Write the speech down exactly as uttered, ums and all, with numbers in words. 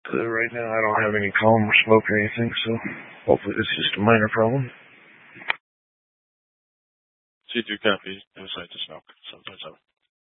So right now I don't have any calm or smoke or anything, so hopefully this is just a minor problem. C two copy. No sight to smoke. seven five seven.